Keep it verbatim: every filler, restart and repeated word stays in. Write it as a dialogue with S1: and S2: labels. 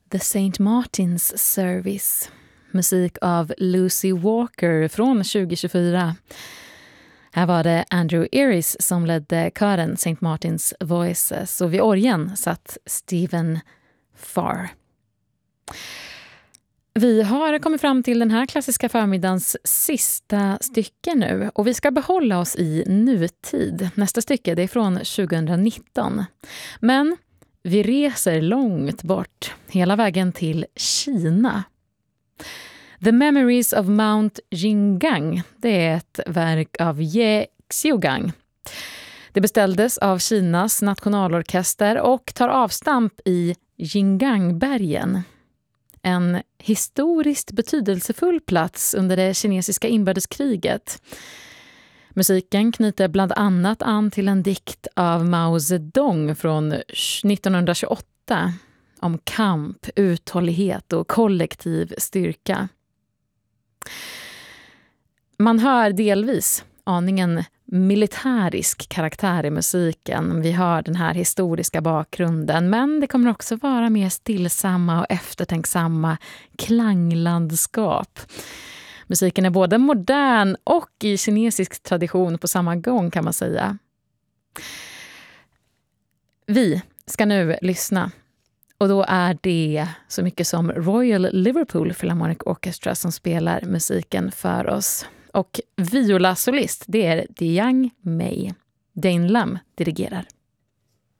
S1: The Saint Martin's Service. Musik av Lucy Walker från tjugo tjugofyra. Här var det Andrew Iris som ledde kören Saint Martin's Voices. Och vid orgeln satt Stephen Farr. Vi har kommit fram till den här klassiska förmiddagens sista stycke nu. Och vi ska behålla oss i nutid. Nästa stycke det är från tjugonitton. Men vi reser långt bort, hela vägen till Kina. The Memories of Mount Jingang, det är ett verk av Ye Xiugang. Det beställdes av Kinas nationalorkester och tar avstamp i Jingangbergen. En historiskt betydelsefull plats under det kinesiska inbördeskriget. Musiken knyter bland annat an till en dikt av Mao Zedong från nittonhundratjugoåtta om kamp, uthållighet och kollektiv styrka. Man hör delvis aningen militärisk karaktär i musiken. Vi hör den här historiska bakgrunden, men det kommer också vara mer stillsamma och eftertänksamma klanglandskap. Musiken är både modern och i kinesisk tradition på samma gång, kan man säga. Vi ska nu lyssna. Och då är det så mycket som Royal Liverpool Philharmonic Orchestra som spelar musiken för oss. Och viola solist, det är Diang Mei. Dane Lam dirigerar.